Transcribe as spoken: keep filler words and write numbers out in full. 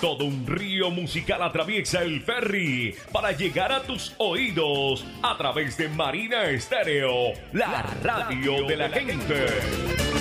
Todo un río musical atraviesa el ferry para llegar a tus oídos a través de Marina Estéreo, la radio de la gente.